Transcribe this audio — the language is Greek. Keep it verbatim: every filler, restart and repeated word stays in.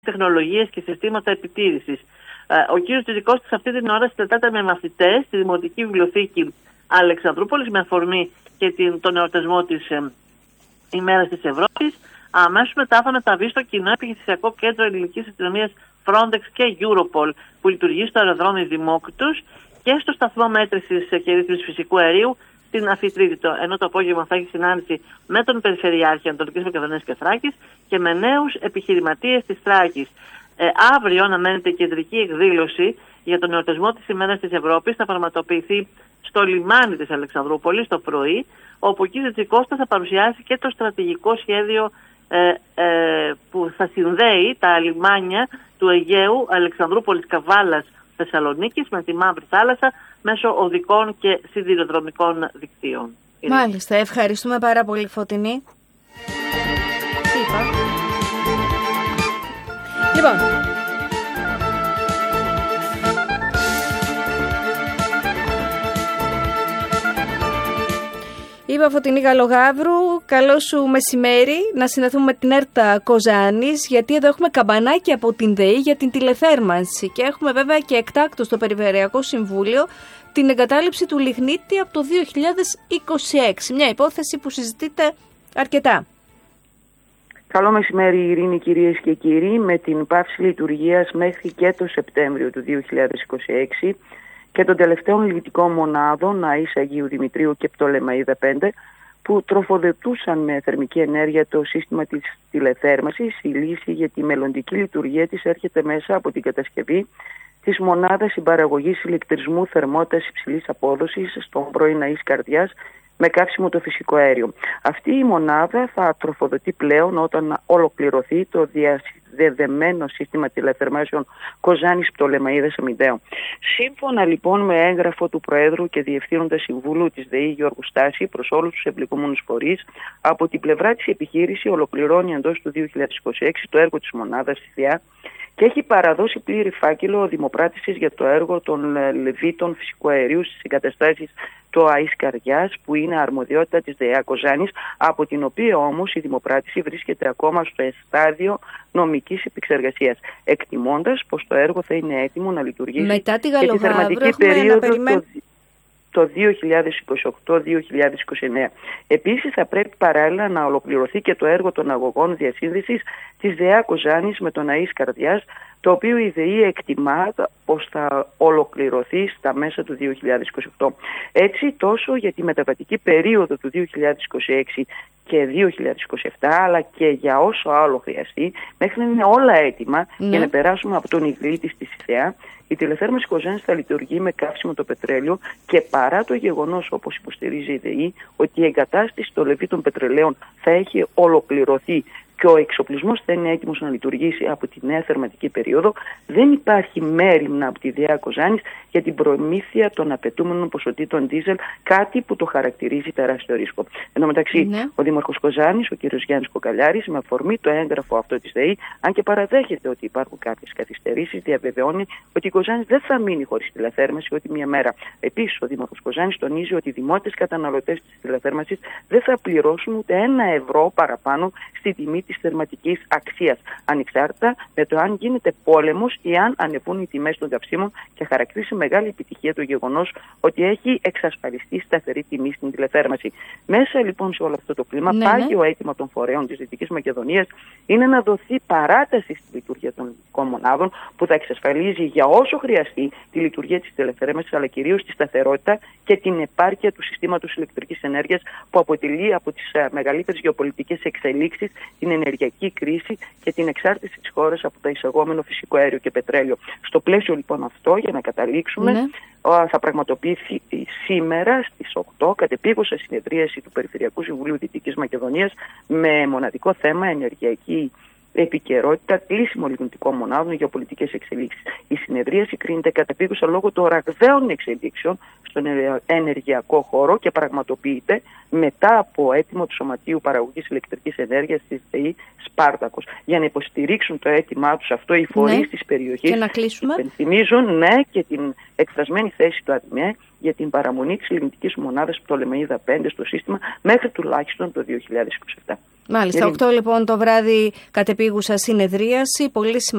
τεχνολογίες και συστήματα επιτήρησης. Ο κύριος Τζιτζικώστας αυτή την ώρα συναντάται με μαθητές στη Δημοτική Βιβλιοθήκη Αλεξανδρούπολης με αφορμή και την, τον εορτασμό της ε, ημέρας της Ευρώπης. Αμέσως μετά θα μεταβεί στο κοινό επιχειρησιακό κέντρο ελληνικής αστυνομίας Frontex και Europol που λειτουργεί στο αεροδρόμιο Δημόκριτος και στο σταθμό μέτρησης και ρύθμισης φυσικού αερίου στην Αφιτρίτητο. Ενώ το απόγευμα θα έχει συνάντηση με τον Περιφερειάρχη Ανατολικής Μακεδονίας και Θράκης και με νέους επιχειρηματίες της Θράκης. Ε, αύριο αναμένεται η κεντρική εκδήλωση για τον εορτασμό της ημέρας της Ευρώπης. Θα πραγματοποιηθεί στο λιμάνι της Αλεξανδρούπολης το πρωί, όπου ο κ. Τζιτζικώστας θα παρουσιάσει και το στρατηγικό σχέδιο ε, ε, που θα συνδέει τα λιμάνια του Αιγαίου, Αλεξανδρούπολης, Καβάλας, Θεσσαλονίκης με τη Μαύρη Θάλασσα μέσω οδικών και σιδηροδρομικών δικτύων. Μάλιστα, ευχαριστούμε πάρα πολύ, Φωτεινή. Τι είπα? Λοιπόν, είπα Φωτεινή Γαλογαύρου, καλό σου μεσημέρι, να συνδεθούμε με την Έρτα Κοζάνης, γιατί εδώ έχουμε καμπανάκι από την ΔΕΗ για την τηλεθέρμανση και έχουμε βέβαια και εκτάκτο στο Περιφερειακό Συμβούλιο την εγκατάλειψη του λιγνίτη από το δύο χιλιάδες είκοσι έξι, μια υπόθεση που συζητείται αρκετά. Καλό μεσημέρι, Ειρήνη, κυρίες και κύριοι. Με την πάυση λειτουργίας μέχρι και το Σεπτέμβριο του δύο χιλιάδες είκοσι έξι και των τελευταίων λιγνητικών μονάδων ΑΕΣ Αγίου Δημητρίου και Πτολεμαΐδα πέντε που τροφοδοτούσαν με θερμική ενέργεια το σύστημα της τηλεθέρμανσης, η λύση για τη μελλοντική λειτουργία της έρχεται μέσα από την κατασκευή της μονάδας συμπαραγωγής ηλεκτρισμού θερμότητας υψηλής απόδοσης στον πρώην ΑΕΣ Καρδιάς με καύσιμο το φυσικό αέριο. Αυτή η μονάδα θα τροφοδοτεί πλέον όταν ολοκληρωθεί το διασυνδεδεμένο σύστημα τηλεθερμάσεων Κοζάνης Πτολεμαΐδας Αμυντέου. Σύμφωνα λοιπόν με έγγραφο του Προέδρου και Διευθύνοντα Συμβούλου της ΔΕΗ Γιώργου Στάση προς όλους τους εμπλεκόμενους φορείς, από την πλευρά της επιχείρηση ολοκληρώνει εντός του δύο χιλιάδες είκοσι έξι το έργο της μονάδας στη ΔΕΑ και έχει παραδώσει πλήρη φάκελο δημοπράτησης για το έργο των λεβίτων φυσικού αερίου στις εγκαταστάσεις του ΑΕΣ Καρδιάς, που είναι αρμοδιότητα της ΔΕΑ Κοζάνης, από την οποία όμως η δημοπράτηση βρίσκεται ακόμα στο στάδιο νομικής επεξεργασίας, εκτιμώντας πως το έργο θα είναι έτοιμο να λειτουργήσει μετά τη και τη θερματική περίοδο το, το δύο χιλιάδες είκοσι οκτώ δύο χιλιάδες είκοσι εννέα. Επίσης θα πρέπει παράλληλα να ολοκληρωθεί και το έργο των αγωγών διασύνδεσης της ΔΕΑ Κοζάνης με τον ΑΕΣ Καρδιάς, το οποίο η ΔΕΗ εκτιμά πως θα ολοκληρωθεί στα μέσα του δύο χιλιάδες είκοσι οκτώ. Έτσι, τόσο για τη μεταβατική περίοδο του δύο χιλιάδες είκοσι έξι και δύο χιλιάδες είκοσι επτά, αλλά και για όσο άλλο χρειαστεί, μέχρι να είναι όλα έτοιμα ναι. για να περάσουμε από τον Ιγλίτη στη Σιθέα, η τηλεθέρμανση Κοζάνης θα λειτουργεί με καύσιμο το πετρέλαιο και παρά το γεγονός, όπως υποστηρίζει η ΔΕΗ, ότι η εγκατάσταση των λεβίτων πετρελαίων θα έχει ολοκληρωθεί και ο εξοπλισμός θα είναι έτοιμος να λειτουργήσει από τη νέα θερματική περίοδο, δεν υπάρχει μέριμνα από τη ΔΕΑ Κοζάνης για την προμήθεια των απαιτούμενων ποσοτήτων ντίζελ, κάτι που το χαρακτηρίζει τεράστιο ρίσκο. Εν τω μεταξύ, ναι. ο Δήμαρχος Κοζάνης, ο κ. Γιάννης Κοκαλιάρης, με αφορμή το έγγραφο αυτό της ΔΕΗ, αν και παραδέχεται ότι υπάρχουν κάποιες καθυστερήσεις, διαβεβαιώνει ότι η Κοζάνης δεν θα μείνει χωρίς τηλεθέρμανση ούτε μία μέρα. Επίσης, ο Δήμαρχος Κοζάνης τονίζει ότι οι δημότες καταναλωτές της τηλεθέρμανσης δεν θα πληρώσουν ούτε ένα ευρώ παραπάνω στη τιμή της θερματικής αξίας, ανεξάρτητα με το αν γίνεται πόλεμος ή αν ανεβούν οι τιμές των καυσίμων, και χαρακτηρίζει μεγάλη επιτυχία το γεγονός ότι έχει εξασφαλιστεί σταθερή τιμή στην τηλεθέρμανση. Μέσα λοιπόν σε όλο αυτό το κλίμα, ναι, πάγιο ναι. αίτημα των φορέων της Δυτικής Μακεδονίας είναι να δοθεί παράταση στη λειτουργία των λειτουργικών μονάδων, που θα εξασφαλίζει για όσο χρειαστεί τη λειτουργία της τηλεθέρμανσης, αλλά κυρίως τη σταθερότητα και την επάρκεια του συστήματος ηλεκτρικής ενέργειας, που αποτελεί από τις μεγαλύτερες γεωπολιτικές εξελίξεις την ενεργειακή κρίση και την εξάρτηση της χώρας από το εισαγόμενο φυσικό αέριο και πετρέλαιο. Στο πλαίσιο λοιπόν αυτό, για να καταλήξουμε, ναι. θα πραγματοποιηθεί σήμερα στις οκτώ κατεπίγουσα συνεδρίαση του Περιφερειακού Συμβουλίου Δυτικής Μακεδονίας με μοναδικό θέμα ενεργειακή επικαιρότητα, κλείσιμο λιγνητικών μονάδων, γεωπολιτικές εξελίξεις. Η συνεδρίαση κρίνεται κατεπίγουσα λόγω των ραγδαίων εξελίξεων στον ενεργειακό χώρο και πραγματοποιείται μετά από αίτημο του Σωματείου Παραγωγής Ηλεκτρικής Ενέργειας της ΔΕΗ Σπάρτακος. Για να υποστηρίξουν το αίτημά τους αυτό, οι φορείς ναι. της περιοχής υπενθυμίζουν ναι, και την εκφρασμένη θέση του ΑΔΜΕ για την παραμονή της λιγνητικής μονάδας Πτολεμαΐδα πέντε στο σύστημα μέχρι τουλάχιστον το δύο χιλιάδες είκοσι επτά. Μάλιστα, οκτώ λοιπόν το βράδυ κατεπίγουσα συνεδρίαση, πολύ σημαντική.